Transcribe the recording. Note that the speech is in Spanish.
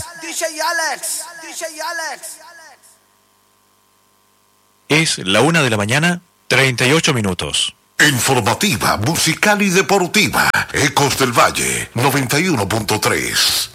Es la 1:38 a.m. Informativa, musical y deportiva. Ecos del Valle 91.3.